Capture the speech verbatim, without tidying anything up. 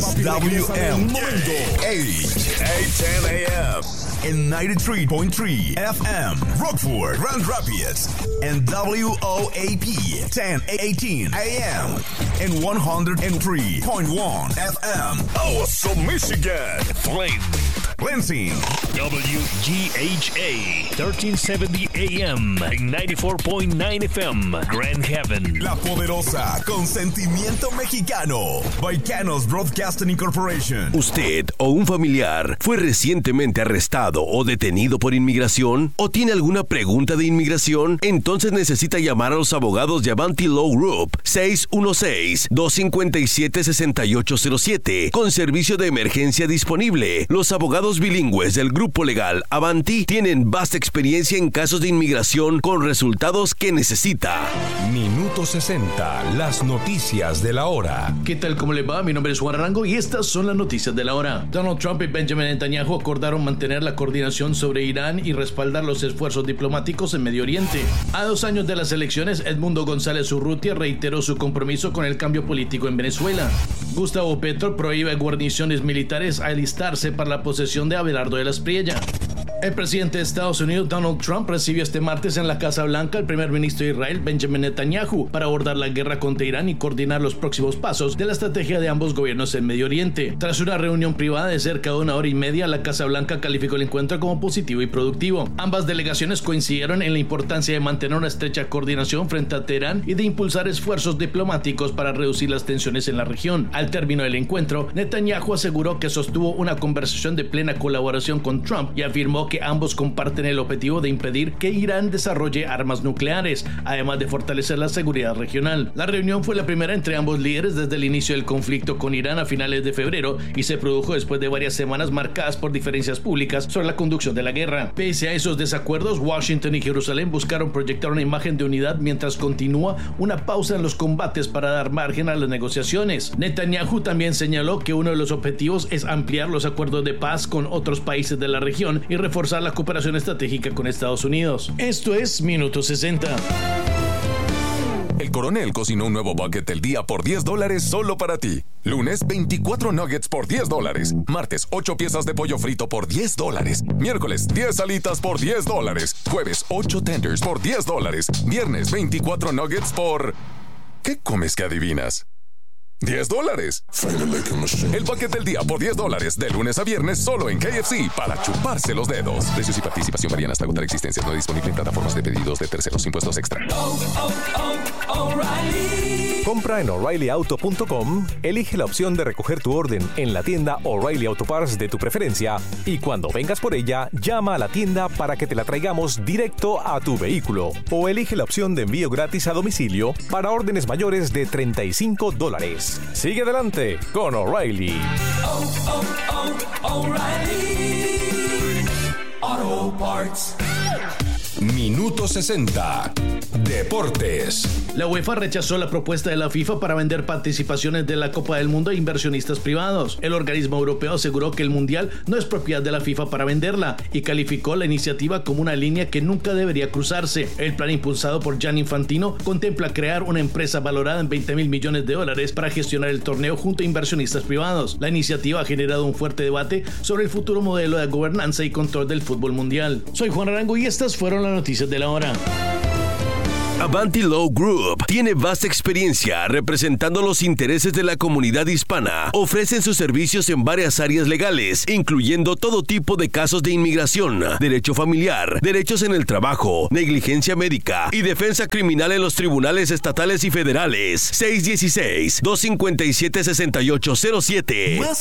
es W M H eight ten A M and ninety-three point three F M Rockford, Grand Rapids, and W O A P ten eighteen A M and one hundred three point one F M Awesome, Michigan. Flint, Lansing, W G H A thirteen seventy A M and ninety-four point nine F M Grand Haven. La Poderosa, con sentimiento mexicano. Baicanos Broadcasting Incorporation. ¿Usted o un familiar fue recientemente arrestado o detenido por inmigración? ¿O tiene alguna pregunta de inmigración? Entonces necesita llamar a los abogados de Avanti Law Group seis uno seis, dos cinco siete, seis ocho cero siete con servicio de emergencia disponible. Los abogados bilingües del grupo legal Avanti tienen vasta experiencia en casos de inmigración con resultados que necesita. Minuto sesenta, las noticias de la hora. ¿Qué tal? ¿Cómo le va? Mi nombre es Juan Arango y estas son las noticias de la hora. Donald Trump y Benjamin Netanyahu acordaron mantener la coordinación sobre Irán y respaldar los esfuerzos diplomáticos en Medio Oriente. A dos años de las elecciones, Edmundo González Urrutia reiteró su compromiso con el cambio político en Venezuela. Gustavo Petro prohíbe a guarniciones militares alistarse para la posesión de Abelardo de la Espriella. El presidente de Estados Unidos, Donald Trump, recibió este martes en la Casa Blanca al primer ministro de Israel, Benjamin Netanyahu, para abordar la guerra contra Irán y coordinar los próximos pasos de la estrategia de ambos gobiernos en Medio Oriente. Tras una reunión privada de cerca de una hora y media, la Casa Blanca calificó el encuentro como positivo y productivo. Ambas delegaciones coincidieron en la importancia de mantener una estrecha coordinación frente a Teherán y de impulsar esfuerzos diplomáticos para reducir las tensiones en la región. Al término del encuentro, Netanyahu aseguró que sostuvo una conversación de plena colaboración con Trump y afirmó que ambos comparten el objetivo de impedir que Irán desarrolle armas nucleares, además de fortalecer la seguridad regional. La reunión fue la primera entre ambos líderes desde el inicio del conflicto con Irán a finales de febrero y se produjo después de varias semanas marcadas por diferencias públicas sobre la conducción de la guerra. Pese a esos desacuerdos, Washington y Jerusalén buscaron proyectar una imagen de unidad mientras continúa una pausa en los combates para dar margen a las negociaciones. Netanyahu también señaló que uno de los objetivos es ampliar los acuerdos de paz con otros países de la región y reforzar la cooperación estratégica con Estados Unidos. Esto es Minuto sesenta. El Coronel cocinó un nuevo bucket del día por diez dólares solo para ti. Lunes, veinticuatro nuggets por diez dólares. Martes, ocho piezas de pollo frito por diez dólares. Miércoles, diez alitas por diez dólares. Jueves, ocho tenders por diez dólares. Viernes, veinticuatro nuggets por... ¿Qué comes que adivinas? diez dólares. El paquete del día por diez dólares de lunes a viernes solo en K F C para chuparse los dedos. Precios y participación varían hasta agotar existencias. No disponible en plataformas de pedidos de terceros. Impuestos extra. Oh, oh, oh, O'Reilly. Compra en O'Reilly Auto punto com, elige la opción de recoger tu orden en la tienda O'Reilly Auto Parts de tu preferencia y cuando vengas por ella, llama a la tienda para que te la traigamos directo a tu vehículo o elige la opción de envío gratis a domicilio para órdenes mayores de treinta y cinco dólares. Sigue adelante con O'Reilly. Oh, oh, oh, O'Reilly Auto Parts. Minuto sesenta. Deportes. La UEFA rechazó la propuesta de la FIFA para vender participaciones de la Copa del Mundo a inversionistas privados. El organismo europeo aseguró que el Mundial no es propiedad de la FIFA para venderla y calificó la iniciativa como una línea que nunca debería cruzarse. El plan impulsado por Gianni Infantino contempla crear una empresa valorada en veinte mil millones de dólares para gestionar el torneo junto a inversionistas privados. La iniciativa ha generado un fuerte debate sobre el futuro modelo de gobernanza y control del fútbol mundial. Soy Juan Arango y estas fueron las noticias de la hora. Avanti Law Group tiene vasta experiencia representando los intereses de la comunidad hispana. Ofrecen sus servicios en varias áreas legales, incluyendo todo tipo de casos de inmigración, derecho familiar, derechos en el trabajo, negligencia médica y defensa criminal en los tribunales estatales y federales. seis uno seis, dos cinco siete, seis ocho cero siete. Más